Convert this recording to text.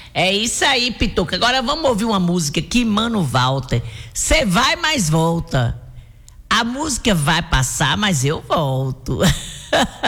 É isso aí, Pituca. Agora vamos ouvir uma música aqui, Mano Walter. Você vai, mas volta. A música vai passar, mas eu volto.